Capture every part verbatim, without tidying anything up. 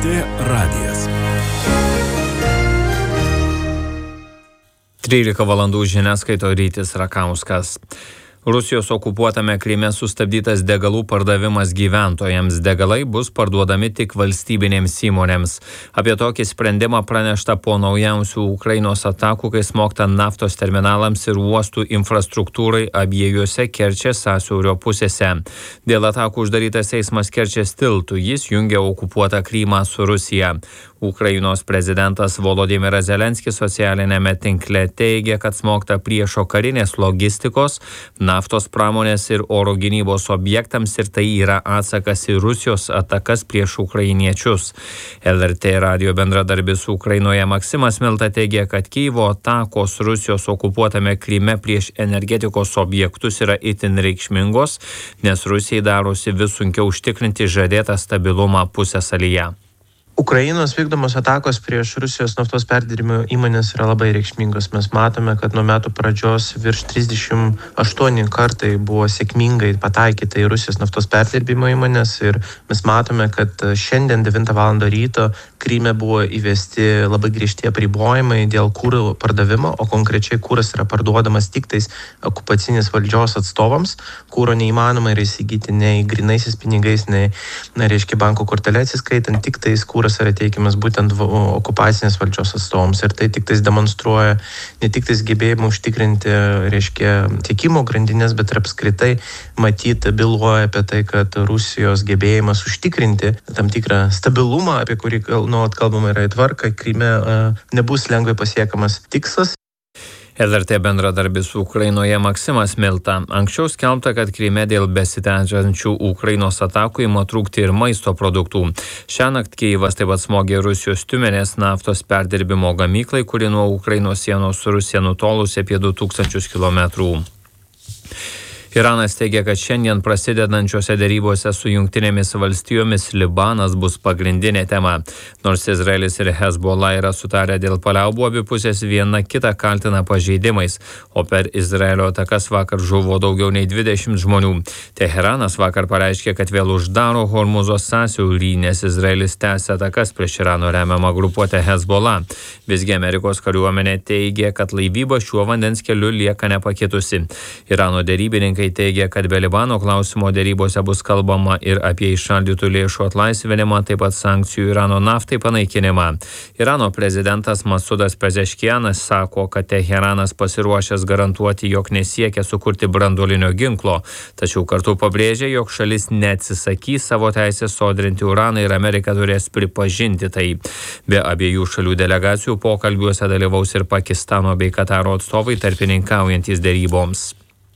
L R T radijas. trylika valandų žinias skaito Rytis Rakauskas. Rusijos okupuotame Kryme sustabdytas degalų pardavimas gyventojams. Degalai bus parduodami tik valstybinėms įmonėms. Apie tokį sprendimą pranešta po naujausių Ukrainos atakų, kai smogta naftos terminalams ir uostų infrastruktūrai abiejose Kerčės sąsiaurio pusėse. Dėl atakų uždarytas eismas Kerčės tiltu. Jis jungia okupuotą Krymą su Rusija. Ukrainos prezidentas Volodymyras Zelenskis socialinėme tinkle teigia, kad smogta priešo karinės logistikos, naftos pramonės ir oro gynybos objektams ir tai yra atsakas į Rusijos atakas prieš ukrainiečius. L R T radijo bendradarbis Ukrainoje Maksimas Milta teigia, kad Kyjivo atakos Rusijos okupuotame Kryme prieš energetikos objektus yra itin reikšmingos, nes Rusijai darosi vis sunkiau užtikrinti žadėtą stabilumą pusiasalyje. Ukrainos vykdomos atakos prieš Rusijos naftos perdirbimo įmonės yra labai reikšmingos. Mes matome, kad nuo metų pradžios virš trisdešimt aštuoni kartai buvo sėkmingai pataikyta į Rusijos naftos perdirbimo įmonės ir mes matome, kad šiandien devintą valandą ryto Kryme buvo įvesti labai griežti apribojimai dėl kuro pardavimo, o konkrečiai kuras yra parduodamas tik tais okupacinės valdžios atstovams. Kuro neįmanoma yra įsigyti nei grynaisiais pinigais, nei, na, reiškia, banko kortelę atsiskaitant, tik tais kuras yra teikiamas būtent okupacinės valdžios atstovams. Ir tai tik tais demonstruoja ne tik tais gebėjimą užtikrinti, reiškia, tiekimo grandinės, bet ir apskritai matyti, byloja apie tai, kad Rusijos gebėjimas užtikrinti tam tikrą stabilumą, apie kurį nuolat kalbama yra į tvarką, Kryme nebus lengvai pasiekamas tikslas. L R T bendradarbis Ukrainoje Maksimas Milta. Anksčiau skelbta, kad Kryme dėl besitęsiančių Ukrainos atakų ima trūkti ir maisto produktų. Šiąnakt Kyjivas taip pat smogė Rusijos Tiumenės naftos perdirbimo gamyklai, kuri nuo Ukrainos sienos su Rusija nutolusi apie du tūkstančius kilometrų. Iranas teigia, kad šiandien prasidedančiose derybose su Jungtinėmis valstijomis Libanas bus pagrindinė tema. Nors Izraelis ir Hezbollah yra sutarę dėl paliaubų, abi pusės viena kitą kaltina pažeidimais, o per Izraelio atakas vakar žuvo daugiau nei dvidešimt žmonių. Teheranas vakar pareiškė, kad vėl uždaro Hormuzo sąsiaurį, nes Izraelis tęsia atakas prieš Irano remiamą grupuotę Hezbollah. Visgi Amerikos kariuomenė teigia, kad laivyba šiuo vandens keliu lieka nepakitusi. Irano derybininkai teigia, kad be Libano klausimo dėrybose bus kalbama ir apie įšaldytų lėšų atlaisvinimą, taip pat sankcijų Irano naftai panaikinimą. Irano prezidentas Masudas Pezeškianas sako, kad Teheranas pasiruošęs garantuoti, jog nesiekia sukurti branduolinio ginklo, tačiau kartu pabrėžia, jog šalis neatsisakys savo teisės sodrinti uraną ir Amerika turės pripažinti tai. Be abiejų šalių delegacijų pokalbiuose dalyvaus ir Pakistano bei Kataro atstovai tarpininkaujantis dėryboms.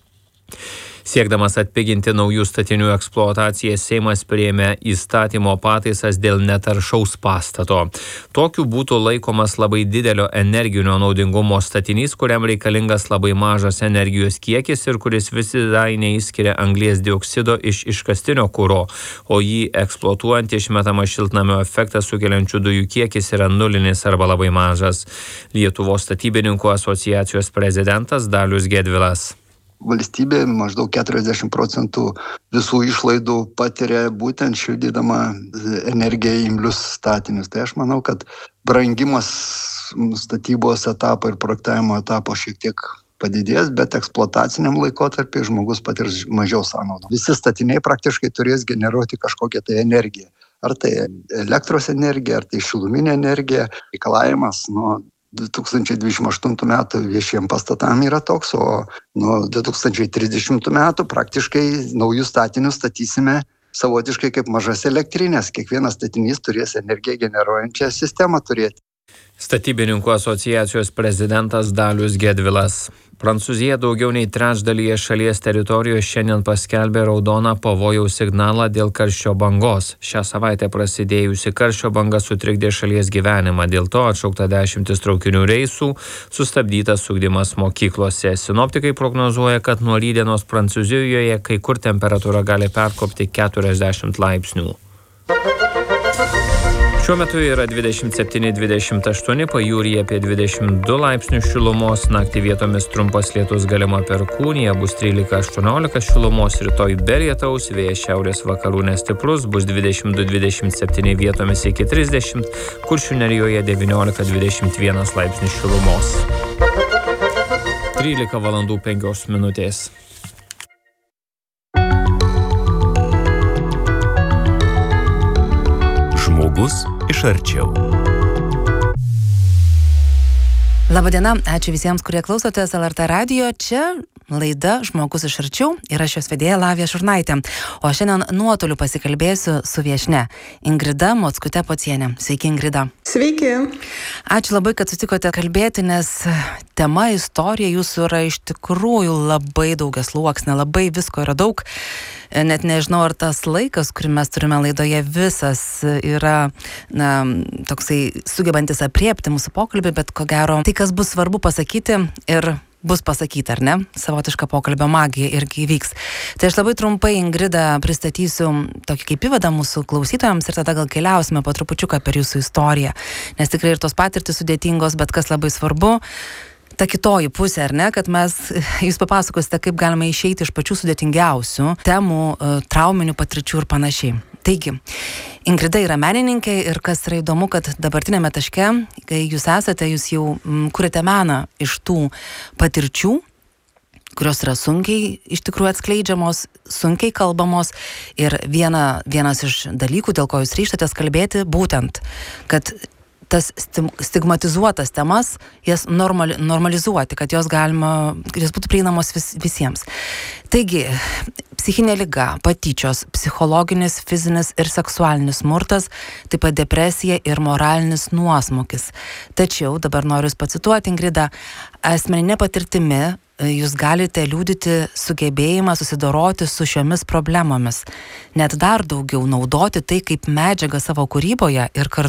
Siekdamas atpiginti naujų statinių eksploataciją, Seimas priėmė įstatymo pataisas dėl netaršaus pastato. Tokiu būtų laikomas labai didelio energinio naudingumo statinys, kuriam reikalingas labai mažas energijos kiekis ir kuris visai neįskiria anglies dioksido iš iškastinio kuro, o jį eksploatuojant išmetama šiltnamio efektą sukeliančių dujų kiekis yra nulinis arba labai mažas. Lietuvos statybininkų asociacijos prezidentas Dalius Gedvilas. Valstybė maždaug keturiasdešimt procentų visų išlaidų patiria būtent šildydama energiją imlius statinius. Tai aš manau, kad brangimas statybos etapo ir projektavimo etapo šiek tiek padidės, bet eksploataciniam laikotarpiu žmogus patirs mažiau sąnaudų. Visi statiniai praktiškai turės generuoti kažkokią tai energiją. Ar tai elektros energija, ar tai šiluminė energija. Reikalavimas nuo du tūkstančiai dvidešimt aštuntų metų viešiem pastatam yra toks, o nuo du tūkstančiai trisdešimtų metų praktiškai naujus statinius statysime savotiškai kaip mažas elektrinės. Kiekvienas statinys turės energiją generuojančią sistemą turėti. Statybininkų asociacijos prezidentas Dalius Gedvilas. Prancūzija daugiau nei trečdalyje šalies teritorijos šiandien paskelbė raudoną pavojaus signalą dėl karščio bangos. Šią savaitę prasidėjusi karščio banga sutrikdė šalies gyvenimą, dėl to atšaukta dešimtis traukinių reisų, sustabdytas ugdymas mokyklose. Sinoptikai prognozuoja, kad nuo rytdienos Prancūzijoje kai kur temperatūra gali perkopti keturiasdešimt laipsnių. Šiuo metu yra dvidešimt septyni dvidešimt aštuoni, pajūryje apie dvidešimt du laipsnius šilumos, naktį vietomis trumpas lietus galima perkūnija, bus trylika aštuoniolika šilumos, rytoj be lietaus, vėjas šiaurės vakarų nestiprus, bus dvidešimt du dvidešimt septyni vietomis iki trisdešimt, Kuršių nerijoje devyniolika dvidešimt vienas laipsnius šilumos. trylika valandų penkios minutės. Žmogus iš arčiau. Labadiena, ačiū visiems, kurie klausotės L R T radijo. Čia laida Žmogus iš arčiau ir aš jos vedėja Lavija Šurnaitė. O šiandien nuotoliu pasikalbėsiu su viešnia Ingrida Mockute Pocienė. Sveiki, Ingrida. Sveiki. Ačiū labai, kad sutikote kalbėti, nes tema, istorija jūsų yra iš tikrųjų labai daugiasluoksnė, labai visko yra daug. Net nežinau, ar tas laikas, kurį mes turime laidoje, visas yra na, toksai sugebantis apriepti mūsų pokalbį, bet ko gero tai, kas bus svarbu pasakyti ir bus pasakyti, ar ne? Savotiška pokalbio magija irgi įvyks. Tai aš labai trumpai, Ingrida, pristatysiu tokį kaip įvadą mūsų klausytojams ir tada gal keliausime po trupučiuką per jūsų istoriją. Nes tikrai ir tos patirtys sudėtingos, bet kas labai svarbu, ta kitoji pusė, ar ne, kad mes, jūs papasakosite, kaip galima išeiti iš pačių sudėtingiausių temų, trauminių patirčių ir panašiai. Taigi, Ingrida yra menininkė ir kas yra įdomu, kad dabartinėme taške, kai jūs esate, jūs jau kuriate meną iš tų patirčių, kurios yra sunkiai iš tikrųjų atskleidžiamos, sunkiai kalbamos ir viena, vienas iš dalykų, dėl ko jūs ryžtatės kalbėti, būtent, kad tas stigmatizuotas temas, jas normali, normalizuoti, kad jos galima, kad jos būtų prieinamos vis, visiems. Taigi, psichinė liga, patyčios, psichologinis, fizinis ir seksualinis smurtas, taip pat depresija ir moralinis nuosmukis. Tačiau, dabar noriu jūs pacituoti, Ingrida, asmeninė patirtimi jūs galite liudyti sugebėjimą susidoroti su šiomis problemomis, net dar daugiau naudoti tai kaip medžiagą savo kūryboje ir kartu